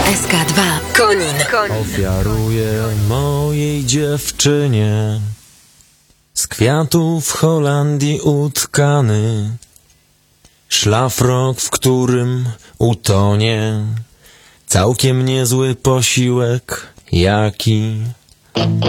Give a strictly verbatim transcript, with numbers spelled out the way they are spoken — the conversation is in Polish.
S K dwa Konin. Ofiaruję mojej dziewczynie z kwiatów w Holandii utkany szlafrok, w którym utonie całkiem niezły posiłek, jaki